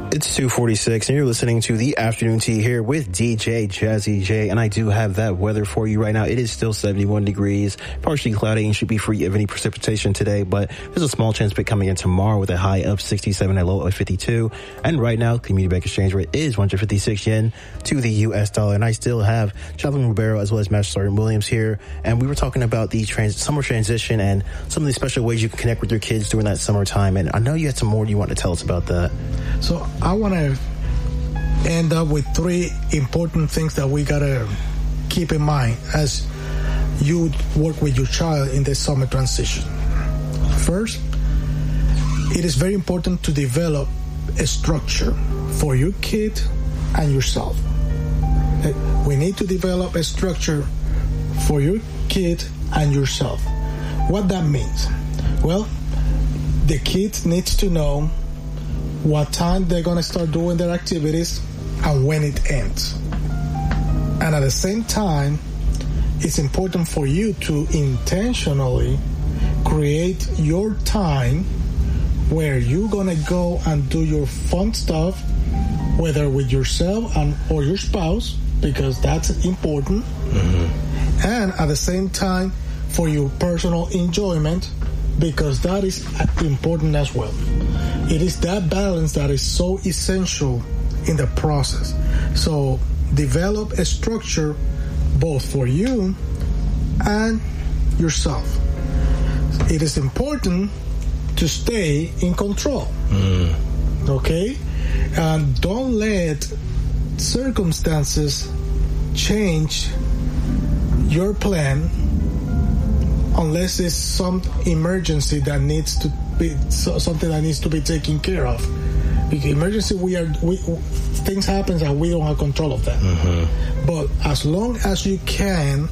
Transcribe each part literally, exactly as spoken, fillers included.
It's two forty-six, and you're listening to the Afternoon Tea here with D J Jazzy J, and I do have that weather for you right now. It is still seventy-one degrees, partially cloudy, and should be free of any precipitation today, but there's a small chance of it coming in tomorrow with a high of sixty-seven and a low of fifty-two. And right now, Community Bank exchange rate is one hundred fifty-six yen to the U S dollar, and I still have Chaplain Ribeiro as well as Master Sergeant Williams here, and we were talking about the trans- summer transition and some of the special ways you can connect with your kids during that summertime, and I know you had some more you want to tell us about that. So I want to end up with three important things that we got to keep in mind as you work with your child in the summer transition. First, it is very important to develop a structure for your kid and yourself. We need to develop a structure for your kid and yourself. What that means? Well, the kid needs to know what time they're going to start doing their activities and when it ends. And at the same time, it's important for you to intentionally create your time where you're going to go and do your fun stuff, whether with yourself and or your spouse, because that's important. Mm-hmm. And at the same time, for your personal enjoyment, because that is important as well. It is that balance that is so essential in the process. So develop a structure both for you and yourself. It is important to stay in control. Mm. Okay? And don't let circumstances change your plan unless it's some emergency that needs to be something that needs to be taken care of. Because emergency, we are we, things happen and we don't have control of that. Mm-hmm. But as long as you can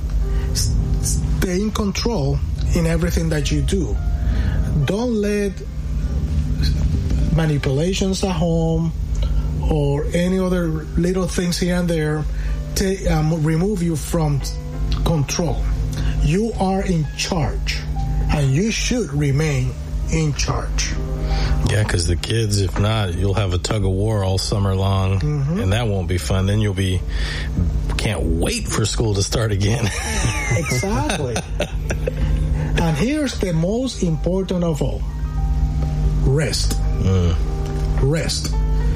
stay in control in everything that you do, don't let manipulations at home or any other little things here and there take, um, remove you from control. You are in charge, and you should remain in charge. Yeah, because the kids, if not, you'll have a tug of war all summer long, mm-hmm. and that won't be fun. Then you'll be, can't wait for school to start again. Exactly. And here's the most important of all. Rest. Mm. Rest.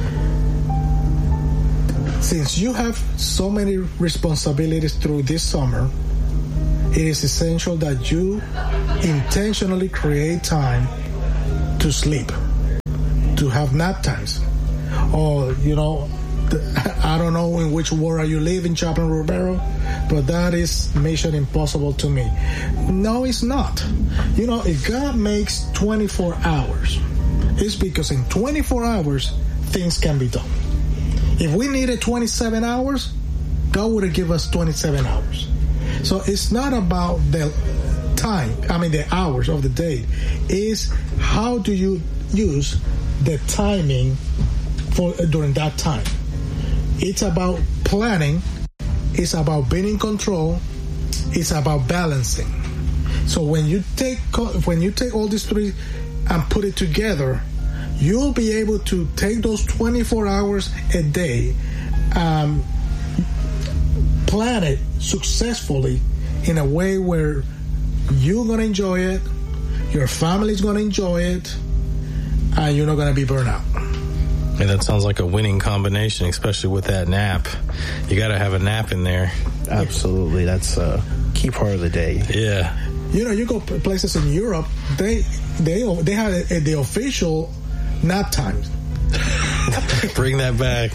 Since you have so many responsibilities through this summer, it is essential that you intentionally create time to sleep, to have nap times. Or, you know, I don't know in which world you live in, Chaplain Ribeiro, but that is mission impossible to me. No, it's not. You know, if God makes twenty-four hours, it's because in twenty-four hours, things can be done. If we needed twenty-seven hours, God would have given us twenty-seven hours. So it's not about the time, I mean the hours of the day. It's how do you use the timing for during that time. It's about planning. It's about being in control. It's about balancing. So when you take when you take all these three and put it together, you'll be able to take those twenty-four hours a day, um, plan it successfully in a way where you're going to enjoy it, your family's going to enjoy it, and you're not going to be burned out. Yeah, that sounds like a winning combination, especially with that nap. You got to have a nap in there. Absolutely. That's a key part of the day. Yeah. You know, you go places in Europe, they they they have a, a, the official nap time. Bring that back.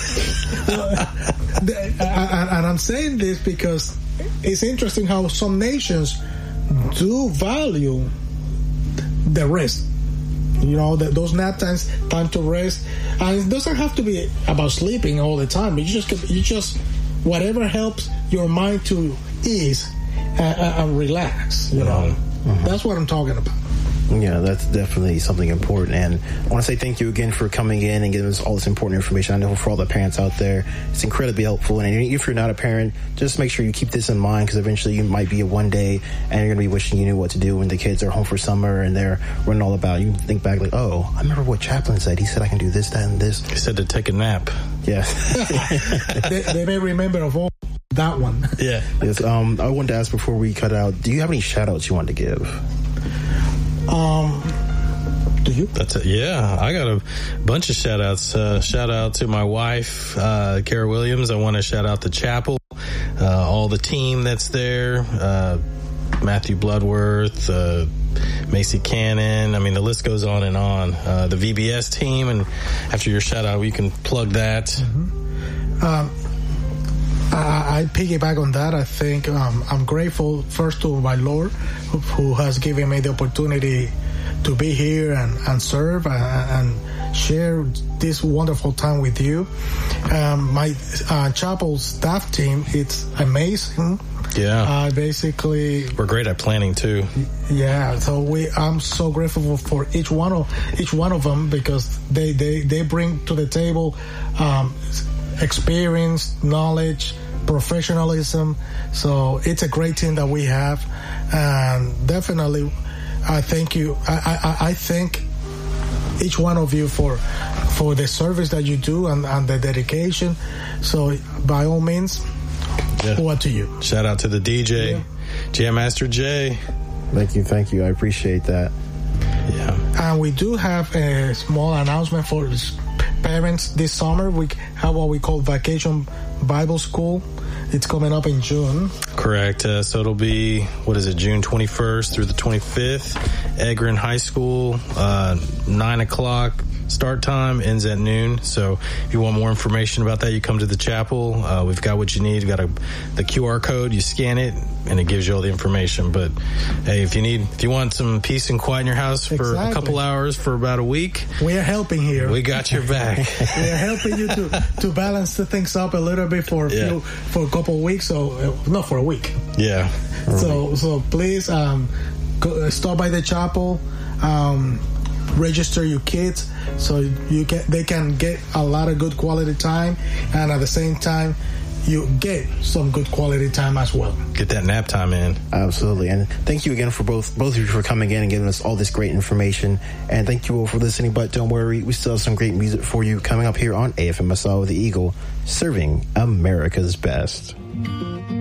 And I'm saying this because it's interesting how some nations do value the rest. You know, the, those nap times, time to rest, and it doesn't have to be about sleeping all the time. You just, you just, whatever helps your mind to ease and, and relax. You know, mm-hmm. That's what I'm talking about. Yeah, that's definitely something important. And I want to say thank you again for coming in and giving us all this important information. I know for all the parents out there, it's incredibly helpful. And if you're not a parent, just make sure you keep this in mind, because eventually you might be a one day and you're going to be wishing you knew what to do when the kids are home for summer and they're running all about. You think back like, oh, I remember what Chaplain said. He said I can do this, that, and this. He said to take a nap. Yeah. they, they may remember of all that one. Yeah. Yes. Um, I wanted to ask before we cut out, do you have any shout outs you want to give? Um, do you? That's it. Yeah, I got a bunch of shout outs. Uh, shout out to my wife, uh, Kara Williams. I want to shout out the chapel, uh, all the team that's there, uh, Matthew Bloodworth, uh, Macy Cannon. I mean, the list goes on and on. Uh, the V B S team, and after your shout out, you can plug that. Mm-hmm. Um, I, I piggyback on that. I think um, I'm grateful first to my Lord, who, who has given me the opportunity to be here and, and serve and, and share this wonderful time with you. Um, my uh, chapel staff team, it's amazing. Yeah. Uh, basically, we're great at planning too. Yeah, so we I'm so grateful for each one of each one of them, because they they, they bring to the table um, experience, knowledge, professionalism. So it's a great team that we have, and definitely I thank you. I, I, I thank each one of you for for the service that you do and, and the dedication. So by all means, yeah. Over to you. Shout out to the D J, yeah. Jam Master Jay. Thank you, thank you. I appreciate that. Yeah. And we do have a small announcement for parents this summer. We have what we call Vacation Bible School. It's coming up in June. Correct. Uh, so it'll be, what is it, June twenty-first through the twenty-fifth. Egrin High School, uh, nine o'clock start time, ends at noon. So if you want more information about that, you come to the chapel. Uh, we've got what you need. We've got a, the Q R code. You scan it, and it gives you all the information. But hey, if you need, if you want some peace and quiet in your house for exactly. a couple hours for about a week, we are helping here. We got your back. We are helping you to, to balance the things up a little bit for a yeah. few, for a couple of weeks. So uh, not for a week. Yeah. So so please um, go, stop by the chapel. Um, register your kids so you get they can get a lot of good quality time, and at the same time you get some good quality time as well. Get that nap time in. Absolutely. And thank you again for both both of you for coming in and giving us all this great information, and thank you all for listening. But don't worry, we still have some great music for you coming up here on A F M S R with the Eagle, serving America's best.